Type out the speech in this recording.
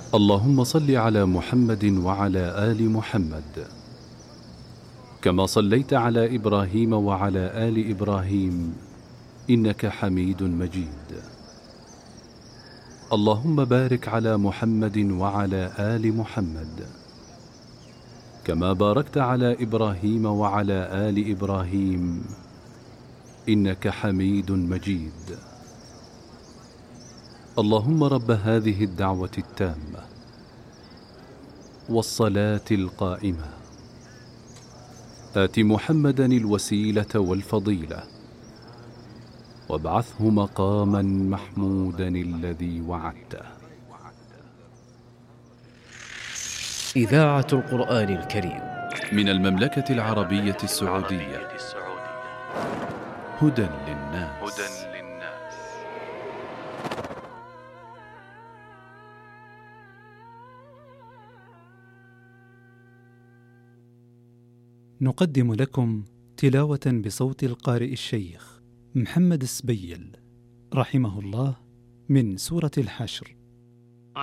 اللهم صل على محمد وعلى آل محمد كما صليت على إبراهيم وعلى آل إبراهيم إنك حميد مجيد. اللهم بارك على محمد وعلى آل محمد كما باركت على إبراهيم وعلى آل إبراهيم إنك حميد مجيد. اللهم رب هذه الدعوة التامة والصلاة القائمة آت محمدا الوسيلة والفضيلة وابعثه مقاما محمودا الذي وعدته. إذاعة القرآن الكريم من المملكة العربية السعودية. هدى للناس. نقدم لكم تلاوة بصوت القارئ الشيخ محمد السبيل رحمه الله من سورة الحشر.